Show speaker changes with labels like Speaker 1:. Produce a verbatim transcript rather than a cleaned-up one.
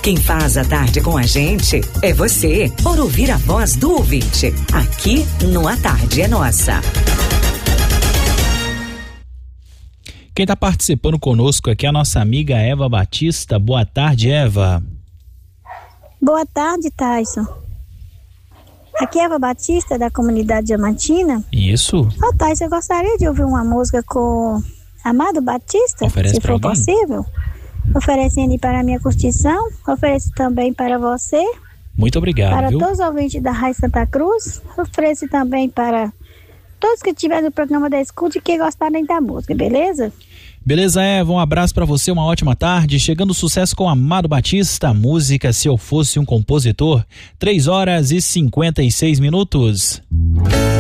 Speaker 1: Quem faz a tarde com a gente é você, por ouvir a voz do ouvinte. Aqui no A Tarde é Nossa.
Speaker 2: Quem está participando conosco aqui é a nossa amiga Eva Batista. Boa tarde, Eva.
Speaker 3: Boa tarde, Tyson. Aqui é Eva Batista, da comunidade Diamantina.
Speaker 2: Isso.
Speaker 3: Ô, oh, Tyson, eu gostaria de ouvir uma música com Amado Batista,
Speaker 2: Oferece
Speaker 3: se for
Speaker 2: alguém?
Speaker 3: possível. Oferecendo para a minha curtição, ofereço também para você.
Speaker 2: Muito obrigado,
Speaker 3: Para
Speaker 2: viu?
Speaker 3: todos os ouvintes da Rádio Santa Cruz, ofereço também para todos que estiverem no programa da Escute e que gostarem da música, beleza?
Speaker 2: Beleza, Eva, um abraço pra você, uma ótima tarde. Chegando sucesso com Amado Batista, a música Se Eu Fosse um Compositor. três horas e cinquenta e seis minutos.